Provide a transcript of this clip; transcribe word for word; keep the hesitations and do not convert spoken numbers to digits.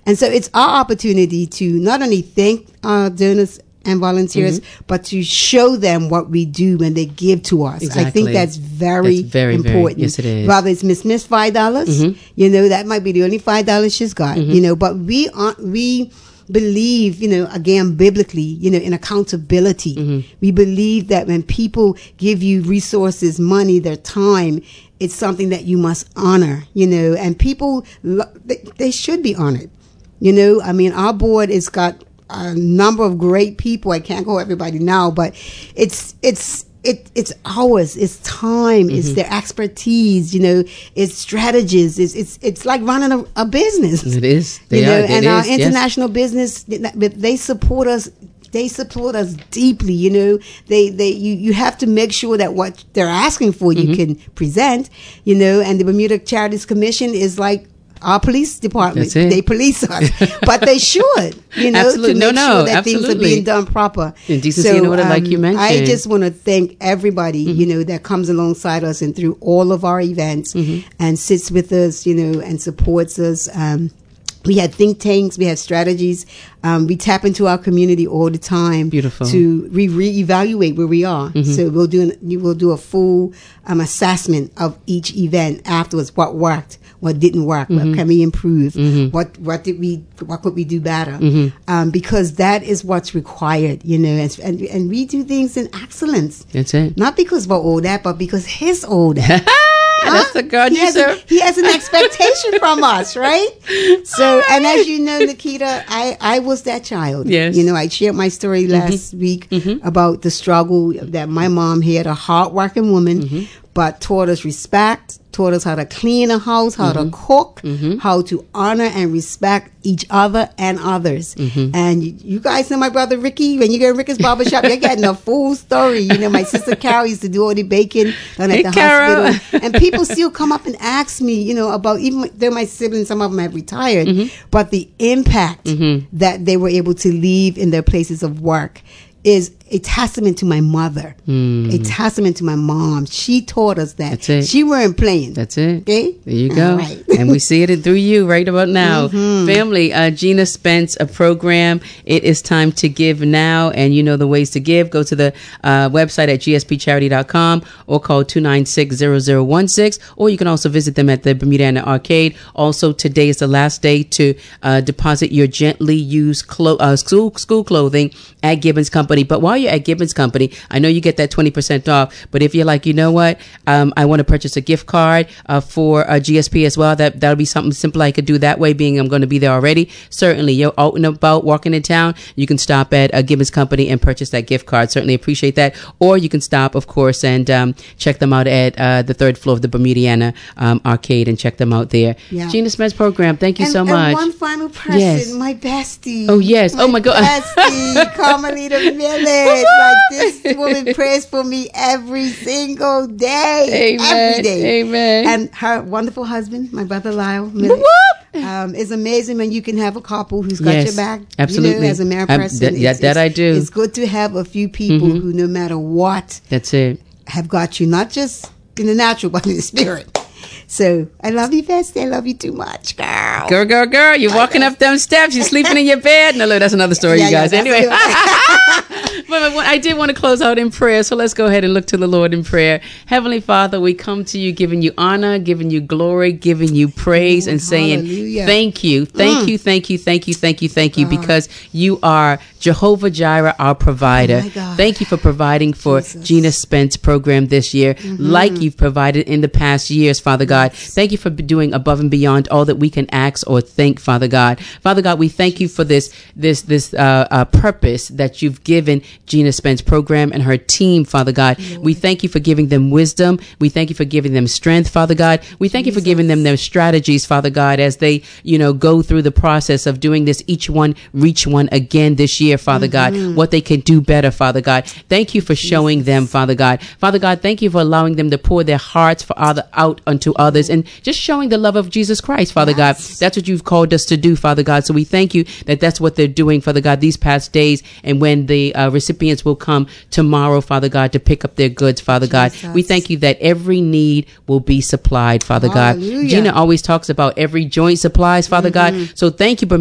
And so it's our opportunity to not only thank our donors and volunteers, mm-hmm. but to show them what we do when they give to us. Exactly. I think that's very, that's very important. Very, yes, it is. Rather it's Miss Miss five dollars, mm-hmm. you know, that might be the only five dollars she's got, mm-hmm. you know, but we are, we believe, you know, again, biblically, you know, in accountability. Mm-hmm. We believe that when people give you resources, money, their time, it's something that you must honor, you know, and people, they, they should be honored. You know, I mean, our board has got a number of great people. I can't call everybody now, but it's it's it it's ours. It's time. Mm-hmm. It's their expertise. You know, it's strategies. It's it's it's like running a, a business. It is. They you know, are. It and is, our international yes. business, they support us. They support us deeply. You know, they they you you have to make sure that what they're asking for you mm-hmm. can present. You know, and the Bermuda Charities Commission is like our police department. They police us, but they should, you know, absolutely. to make no, no, sure that absolutely. things are being done proper. In decency and order, um, like you mentioned. I just want to thank everybody, mm-hmm. you know, that comes alongside us and through all of our events mm-hmm. and sits with us, you know, and supports us. Um, we had think tanks, we had strategies. Um, we tap into our community all the time. Beautiful. To re- reevaluate where we are. Mm-hmm. So we'll do an, we'll do a full um, assessment of each event afterwards. What worked, what didn't work, mm-hmm. what can we improve, mm-hmm. what what did we what could we do better? Mm-hmm. Um, because that is what's required, you know. And, and and we do things in excellence. That's it. Not because we're all that, but because He's all that. That's the God he you serve. A, he has an expectation from us, right? So, right. And as you know, Nikita, I, I was that child. Yes. You know, I shared my story last mm-hmm. week mm-hmm. about the struggle that my mom had, a hardworking woman, mm-hmm. but taught us respect, taught us how to clean a house, how mm-hmm. to cook, mm-hmm. how to honor and respect each other and others. Mm-hmm. And you, you guys know my brother Ricky. When you go to Ricky's Barbershop, you're getting a full story. You know, my sister Carol used to do all the baking down at hey, the Carol. hospital. And people still come up and ask me, you know, about, even though my siblings, some of them have retired, mm-hmm. but the impact mm-hmm. that they were able to leave in their places of work is a testament to my mother, mm. a testament to my mom. She taught us that. That's it. She weren't playing. That's it. Okay? There you go. Right. And we see it through you right about now. Mm-hmm. Family, uh, Gina Spence, a program. It is time to give now. And you know the ways to give. Go to the uh, website at g s p charity dot com or call two nine six, zero zero one six. Or you can also visit them at the Bermudiana Arcade. Also, today is the last day to uh, deposit your gently used clo- uh, school, school clothing at Gibbons Company. But while you're at Gibbons Company, I know you get that twenty percent off, but if you're like, you know what, um, I want to purchase a gift card uh, for uh, G S P as well, that that'll be something simple I could do that way, being I'm going to be there already. Certainly, you're out and about, walking in town, you can stop at uh, Gibbons Company and purchase that gift card. Certainly appreciate that. Or you can stop, of course, and um, check them out at uh, the third floor of the Bermudiana um, Arcade and check them out there. Yeah. Gina Smith's program, thank you and, so much. And one final person, yes. my bestie. Oh, yes. My oh, my God. bestie, Carmelita Millet. Like, this woman prays for me every single day. Amen. Every day. Amen. And her wonderful husband, my brother Lyle Millet. Um, it's amazing when you can have a couple who's got yes, your back. Absolutely. You know, as a married person. Um, that, that I do. It's good to have a few people mm-hmm. who, no matter what, that's it, have got you, not just in the natural, but in the spirit. So, I love you, Bestie. I love you too much, girl. Girl, girl, girl. You're walking up them steps. You're sleeping in your bed. No, look, that's another story, yeah, you guys. Yeah, anyway. But I did want to close out in prayer, so let's go ahead and look to the Lord in prayer. Heavenly Father, we come to you giving you honor, giving you glory, giving you praise, oh, and saying hallelujah. Thank you, thank mm. you, thank you, thank you, thank you, thank you, God. Because you are Jehovah Jireh, our provider. Oh, thank you for providing for Jesus. Gina Spence program this year, mm-hmm. like you've provided in the past years, Father God. Yes. Thank you for doing above and beyond all that we can ask or think, Father God. Father God, we thank you for this this this uh, uh, purpose that you've given Gina Spence program and her team, Father God. Lord. We thank you for giving them wisdom. We thank you for giving them strength, Father God. We thank Jesus. You for giving them their strategies, Father God, as they, you know, go through the process of doing this, each one reach one again this year, Father mm-hmm. God, what they can do better, Father God. Thank you for Jesus. Showing them, Father God. Father God, thank you for allowing them to pour their hearts for other out unto others and just showing the love of Jesus Christ, Father yes. God. That's what you've called us to do, Father God. So we thank you that that's what they're doing, Father God, these past days, and when the uh, recipients will come tomorrow, Father God, to pick up their goods, Father Jesus. God. We thank you that every need will be supplied, Father Hallelujah. God. Gina always talks about every joint supplies, Father mm-hmm. God. So thank you for